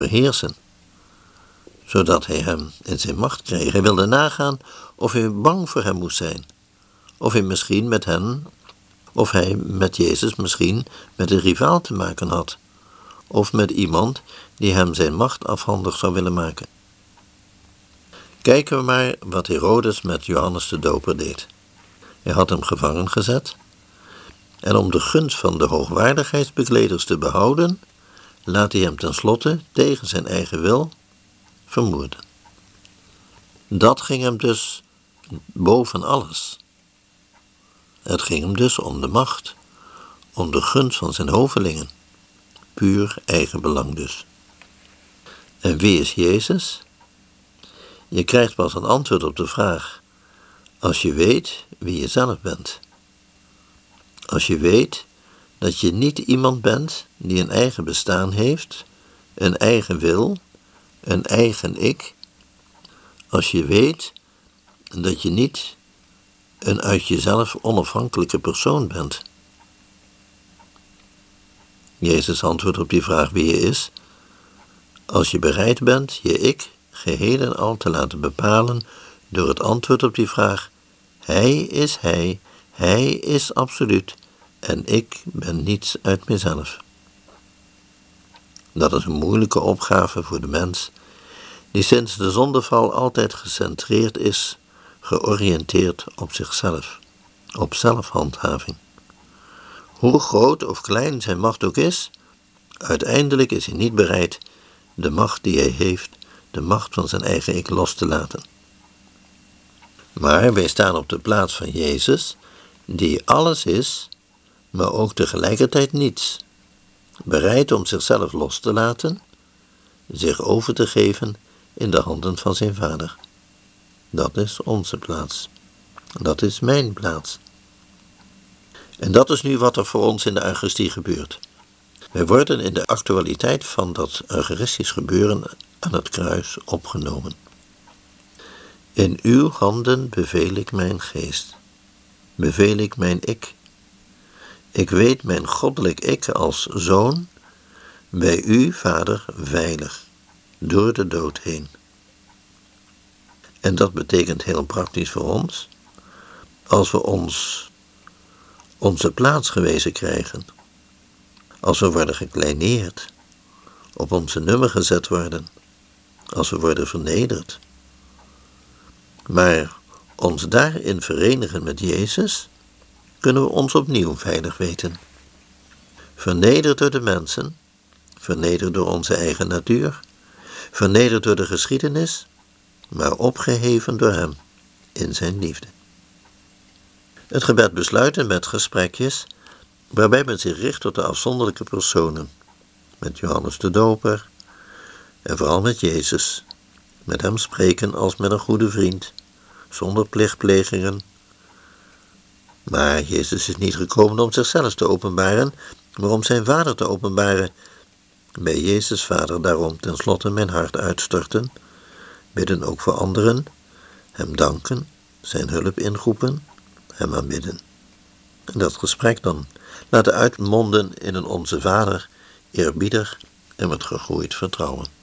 beheersen, zodat hij hem in zijn macht kreeg. Hij wilde nagaan of hij bang voor hem moest zijn, of hij misschien met hen, of hij met Jezus misschien met een rivaal te maken had, of met iemand die hem zijn macht afhandig zou willen maken. Kijken we maar wat Herodes met Johannes de Doper deed. Hij had hem gevangen gezet en om de gunst van de hoogwaardigheidsbekleders te behouden, laat hij hem tenslotte tegen zijn eigen wil vermoorden. Dat ging hem dus boven alles. Het ging hem dus om de macht, om de gunst van zijn hovelingen. Puur eigen belang dus. En wie is Jezus? Je krijgt pas een antwoord op de vraag als je weet wie je zelf bent. Als je weet dat je niet iemand bent die een eigen bestaan heeft, een eigen wil, een eigen ik. Als je weet dat je niet een uit jezelf onafhankelijke persoon bent. Jezus antwoordt op die vraag wie je is, als je bereid bent je ik geheel en al te laten bepalen door het antwoord op die vraag, hij is absoluut en ik ben niets uit mezelf. Dat is een moeilijke opgave voor de mens, die sinds de zondeval altijd gecentreerd is, georiënteerd op zichzelf, op zelfhandhaving. Hoe groot of klein zijn macht ook is, uiteindelijk is hij niet bereid de macht die hij heeft, de macht van zijn eigen ik los te laten. Maar wij staan op de plaats van Jezus, die alles is, maar ook tegelijkertijd niets, bereid om zichzelf los te laten, zich over te geven in de handen van zijn Vader. Dat is onze plaats. Dat is mijn plaats. En dat is nu wat er voor ons in de Eucharistie gebeurt. Wij worden in de actualiteit van dat Eucharistisch gebeuren aan het kruis opgenomen. In uw handen beveel ik mijn geest, beveel ik mijn ik. Ik weet mijn goddelijk ik als zoon bij u, Vader, veilig, door de dood heen. En dat betekent heel praktisch voor ons, als we onze plaats gewezen krijgen, als we worden gekleineerd, op onze nummer gezet worden, als we worden vernederd. Maar ons daarin verenigen met Jezus, kunnen we ons opnieuw veilig weten. Vernederd door de mensen, vernederd door onze eigen natuur, vernederd door de geschiedenis, maar opgeheven door hem in zijn liefde. Het gebed besluiten met gesprekjes, waarbij men zich richt tot de afzonderlijke personen, met Johannes de Doper en vooral met Jezus, met hem spreken als met een goede vriend, zonder plichtplegingen. Maar Jezus is niet gekomen om zichzelf te openbaren, maar om zijn Vader te openbaren. Bij Jezus Vader daarom tenslotte mijn hart uitstorten, bidden ook voor anderen, hem danken, zijn hulp inroepen, hem aanbidden. En dat gesprek dan laten uitmonden in een Onze Vader, eerbiedig en met gegroeid vertrouwen.